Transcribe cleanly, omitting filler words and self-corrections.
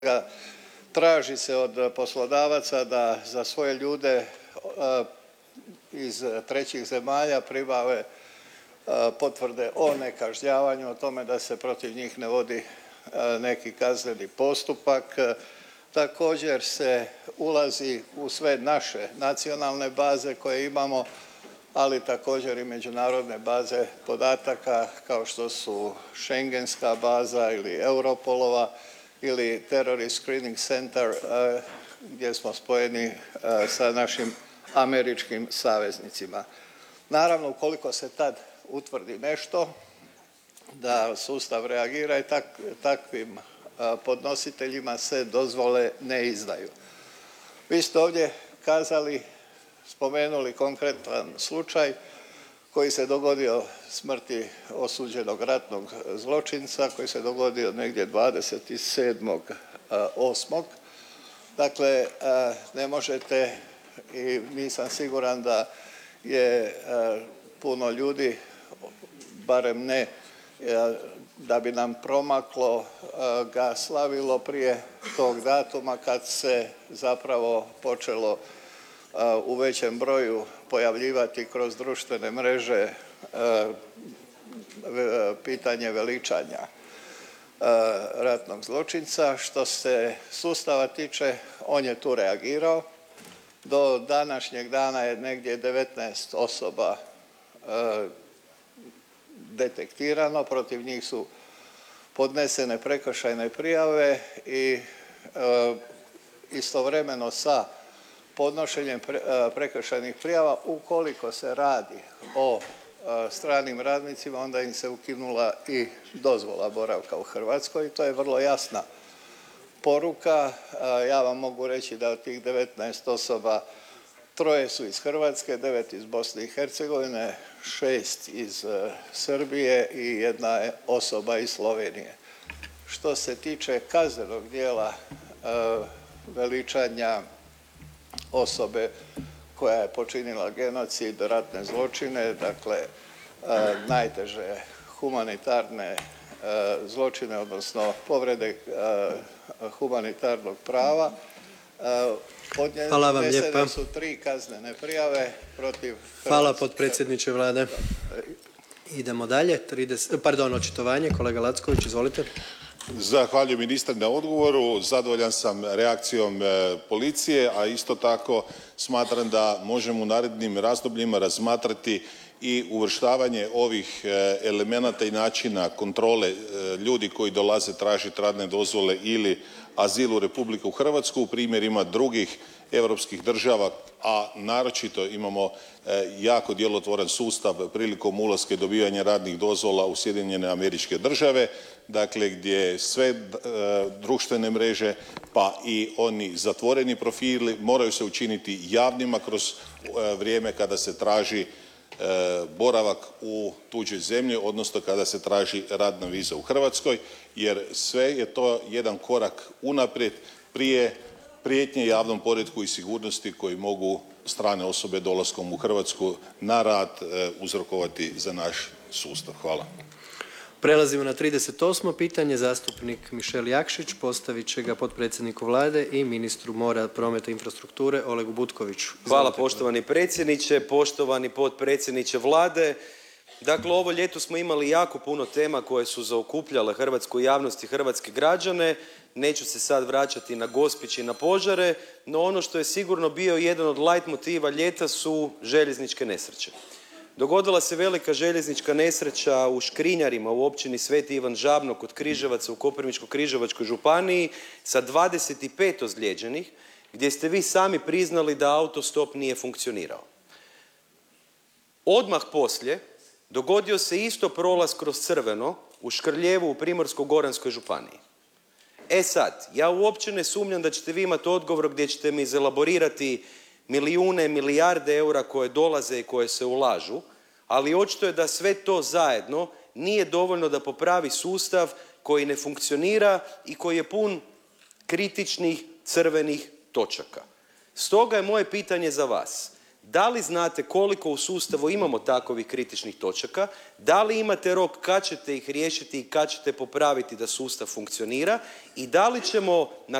traži se od poslodavaca da za svoje ljude iz trećih zemalja pribave potvrde o nekažnjavanju, o tome da se protiv njih ne vodi neki kazneni postupak. Također se ulazi u sve naše nacionalne baze koje imamo, ali također i međunarodne baze podataka kao što su Schengenska baza ili Europolova ili Terrorist Screening Center gdje smo spojeni sa našim američkim saveznicima. Naravno, ukoliko se tad utvrdi nešto, da sustav reagira i takvim podnositeljima se dozvole ne izdaju. Vi ste ovdje spomenuli konkretan slučaj koji se dogodio smrti osuđenog ratnog zločinca, koji se dogodio negdje 27.8. Dakle, ne možete i nisam siguran da je puno ljudi, barem ne da bi nam promaklo, ga slavilo prije tog datuma kad se zapravo počelo u većem broju pojavljivati kroz društvene mreže pitanje veličanja ratnog zločinca. Što se sustava tiče, on je tu reagirao. Do današnjeg dana je negdje 19 osoba detektirano, protiv njih su podnesene prekršajne prijave i istovremeno sa podnošenjem prekršajnih prijava, ukoliko se radi o stranim radnicima, onda im se ukinula i dozvola boravka u Hrvatskoj. To je vrlo jasna poruka. Ja vam mogu reći da od tih 19 osoba 3 su iz Hrvatske, 9 iz Bosne i Hercegovine, 6 iz Srbije i 1 osoba iz Slovenije. Što se tiče kaznenog dijela veličanja osobe koja je počinila genocid, ratne zločine, dakle najteže humanitarne zločine, odnosno povrede humanitarnog prava, podnesene su 3 kaznene prijave protiv Hrvatske. Hvala, potpredsjedniče Vlade. Idemo dalje. Očitovanje. Kolega Lacković, izvolite. Zahvaljujem ministre na odgovoru. Zadovoljan sam reakcijom policije, a isto tako smatram da možemo u narednim razdobljima razmatrati i uvrštavanje ovih elemenata i načina kontrole ljudi koji dolaze tražiti radne dozvole ili azil u Republiku Hrvatsku u primjerima drugih europskih država, a naročito imamo jako djelotvoran sustav prilikom ulaska i dobivanja radnih dozvola u Sjedinjene Američke Države, dakle gdje sve društvene mreže pa i oni zatvoreni profili moraju se učiniti javnima kroz vrijeme kada se traži boravak u tuđoj zemlji, odnosno kada se traži radna viza u Hrvatskoj, jer sve je to jedan korak unaprijed prije prijetnje javnom poretku i sigurnosti koji mogu strane osobe dolaskom u Hrvatsku na rad uzrokovati za naš sustav. Hvala. Prelazimo na 38. pitanje. Zastupnik Mišel Jakšić postavit će ga potpredsjedniku Vlade i ministru mora, prometa i infrastrukture Olegu Butkoviću. Hvala poštovani predsjedniče, poštovani potpredsjedniče Vlade. Dakle, ovo ljeto smo imali jako puno tema koje su zaokupljale hrvatsku javnost i hrvatske građane. Neću se sad vraćati na Gospić i na požare, no ono što je sigurno bio jedan od light motiva ljeta su željezničke nesreće. Dogodila se velika željeznička nesreća u Škrinjarima u općini Sveti Ivan Žabno kod Križevaca u Koprivničko-križevačkoj županiji sa 25 ozlijeđenih, gdje ste vi sami priznali da autostop nije funkcionirao. Odmah poslije dogodio se isto prolaz kroz crveno u Škrljevu u Primorsko-goranskoj županiji. E sad, ja uopće ne sumnjam da ćete vi imati odgovor gdje ćete mi izelaborirati milijune, milijarde eura koje dolaze i koje se ulažu, ali očito je da sve to zajedno nije dovoljno da popravi sustav koji ne funkcionira i koji je pun kritičnih crvenih točaka. Stoga je moje pitanje za vas. Da li znate koliko u sustavu imamo takovih kritičnih točaka? Da li imate rok kad ćete ih riješiti i kad ćete popraviti da sustav funkcionira? I da li ćemo na